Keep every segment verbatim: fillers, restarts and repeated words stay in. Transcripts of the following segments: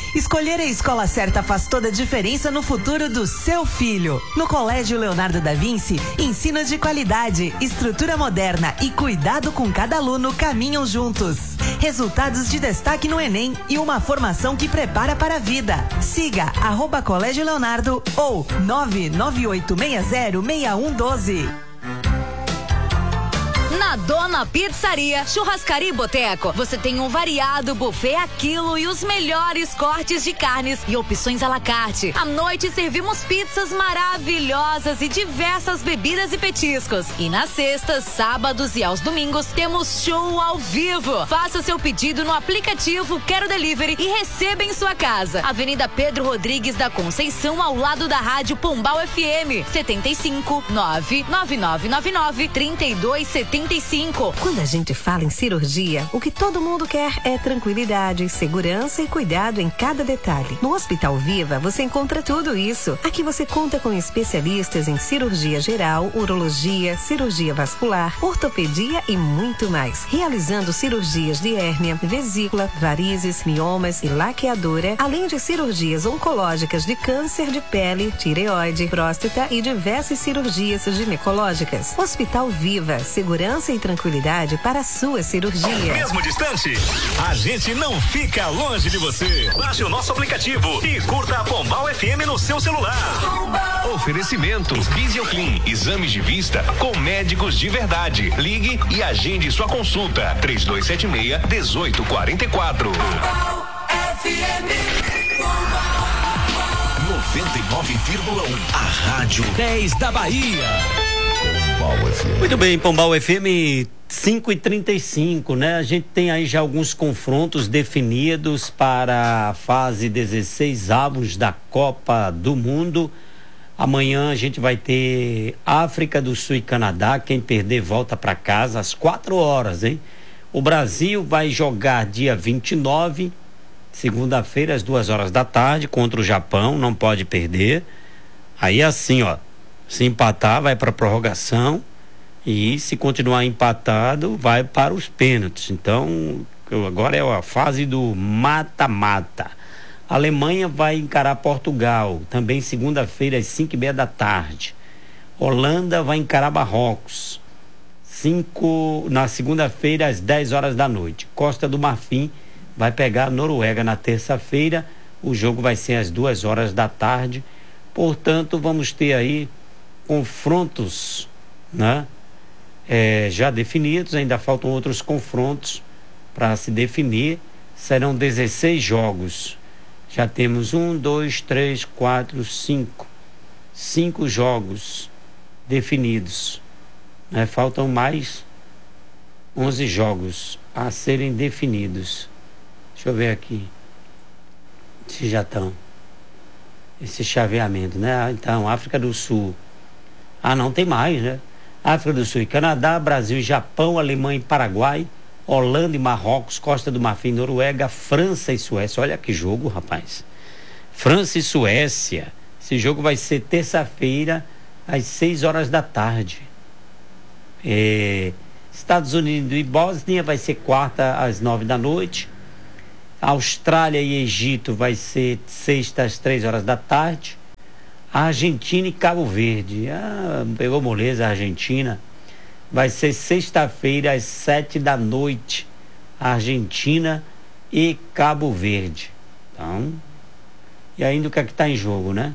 Escolher a escola certa faz toda a diferença no futuro do seu filho. No Colégio Leonardo da Vinci, ensino de qualidade, estrutura moderna e cuidado com cada aluno caminham juntos. Resultados de destaque no Enem e uma formação que prepara para a vida. Siga arroba Colégio Leonardo ou nove nove oito seis zero seis um um doze. Na Dona Pizzaria, Churrascaria e Boteco, você tem um variado buffet a quilo e os melhores cortes de carnes e opções à la carte. À noite servimos pizzas maravilhosas e diversas bebidas e petiscos. E nas sextas, sábados e aos domingos temos show ao vivo. Faça seu pedido no aplicativo Quero Delivery e receba em sua casa. Avenida Pedro Rodrigues da Conceição, ao lado da Rádio Pombal F M. setenta e cinco, nove nove nove nove nove, trinta e dois setenta e cinco. Quando a gente fala em cirurgia, o que todo mundo quer é tranquilidade, segurança e cuidado em cada detalhe. No Hospital Viva, você encontra tudo isso. Aqui você conta com especialistas em cirurgia geral, urologia, cirurgia vascular, ortopedia e muito mais. Realizando cirurgias de hérnia, vesícula, varizes, miomas e laqueadura, além de cirurgias oncológicas de câncer de pele, tireoide, próstata e diversas cirurgias ginecológicas. Hospital Viva, segurança e tranquilidade para a sua cirurgia. Mesmo distante, a gente não fica longe de você. Baixe o nosso aplicativo e curta a Pombal F M no seu celular. Pombal. Oferecimento Visioclean, exames de vista com médicos de verdade. Ligue e agende sua consulta. três dois sete seis, um oito quatro quatro. Pombal F M. Pombal. noventa e nove vírgula um. A Rádio dez da Bahia. Muito bem, Pombal F M cinco e trinta e cinco, né? A gente tem aí já alguns confrontos definidos para a fase dezesseis avos da Copa do Mundo. Amanhã a gente vai ter África do Sul e Canadá. Quem perder volta para casa às quatro horas, hein? O Brasil vai jogar dia vinte e nove, segunda-feira, às duas horas da tarde, contra o Japão. Não pode perder. Aí assim, ó. Se empatar, vai para a prorrogação, e se continuar empatado, vai para os pênaltis. Então, agora é a fase do mata-mata. A Alemanha vai encarar Portugal, também segunda-feira, às cinco e meia da tarde. Holanda vai encarar Marrocos, cinco, na segunda-feira, às dez horas da noite. Costa do Marfim vai pegar a Noruega na terça-feira. O jogo vai ser às duas horas da tarde. Portanto, vamos ter aí confrontos, né? É, já definidos, ainda faltam outros confrontos para se definir. Serão dezesseis jogos. Já temos um, dois, três, quatro, cinco. Cinco jogos definidos, né? Faltam mais onze jogos a serem definidos. Deixa eu ver aqui se já estão. Esse chaveamento, né? Então, África do Sul. Ah, não, tem mais, né? África do Sul e Canadá, Brasil e Japão, Alemanha e Paraguai, Holanda e Marrocos, Costa do Marfim, Noruega, França e Suécia. Olha que jogo, rapaz. França e Suécia. Esse jogo vai ser terça-feira, às seis horas da tarde. É... Estados Unidos e Bósnia vai ser quarta, às nove da noite. Austrália e Egito vai ser sexta, às três horas da tarde. A Argentina e Cabo Verde, ah, pegou moleza a Argentina, vai ser sexta-feira às sete da noite, Argentina e Cabo Verde. Então, e ainda o que é que está em jogo, né?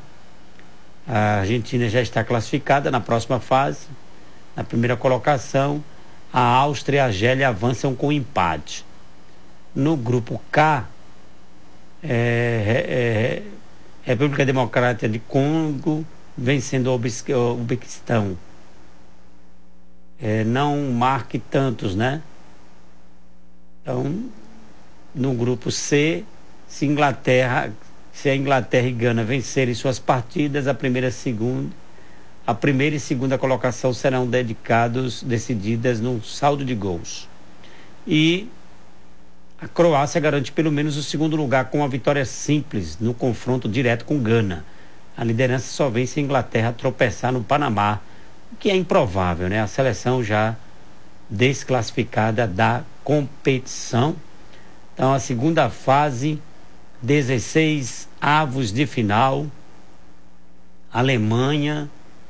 A Argentina já está classificada na próxima fase, na primeira colocação. A Áustria e a Argélia avançam com empate. No grupo K, é, é, República Democrática de Congo vencendo o Uzbequistão. É, não marque tantos, né? Então, no grupo C, se Inglaterra, se a Inglaterra e Gana vencerem suas partidas, a primeira e segunda, a primeira e segunda colocação serão dedicados, decididas no saldo de gols. E a Croácia garante pelo menos o segundo lugar com uma vitória simples no confronto direto com Gana. A liderança só vem se a Inglaterra tropeçar no Panamá, o que é improvável, né? A seleção já desclassificada da competição. Então, a segunda fase dezesseis avos de final. Alemanha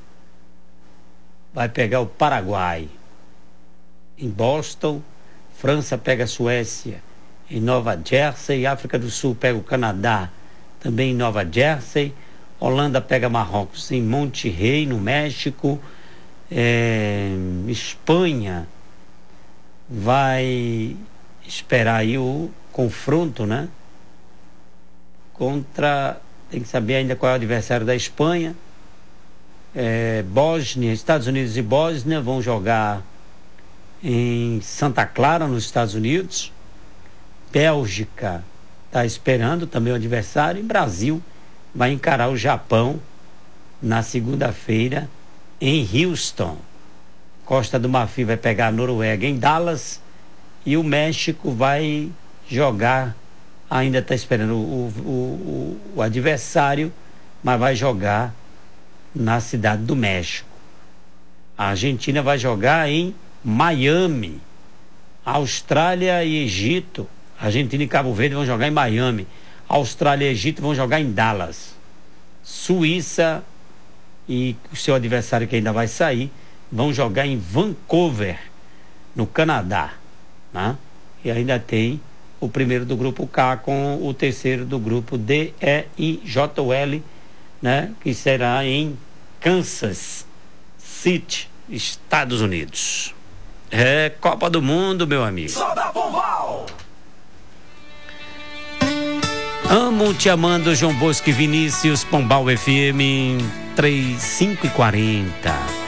vai pegar o Paraguai em Boston. França pega a Suécia em Nova Jersey. África do Sul pega o Canadá também em Nova Jersey. Holanda pega Marrocos em Monterrey, no México. É, Espanha vai esperar aí o confronto, né? Contra, tem que saber ainda qual é o adversário da Espanha. É, Bósnia, Estados Unidos e Bósnia vão jogar em Santa Clara, nos Estados Unidos. Bélgica está esperando também o adversário. E Brasil vai encarar o Japão na segunda-feira em Houston. Costa do Marfim vai pegar a Noruega em Dallas. E o México vai jogar, ainda está esperando o, o, o, o adversário, mas vai jogar na cidade do México. A Argentina vai jogar em Miami. Austrália e Egito, Argentina e Cabo Verde vão jogar em Miami. Austrália e Egito vão jogar em Dallas. Suíça e o seu adversário, que ainda vai sair, vão jogar em Vancouver, no Canadá, né? E ainda tem o primeiro do grupo K com o terceiro do grupo D, E I J L, né? Que será em Kansas City, Estados Unidos. É Copa do Mundo, meu amigo. Só da Pombal. Amo te amando, João Bosco e Vinícius. Pombal F M trinta e cinco e quarenta.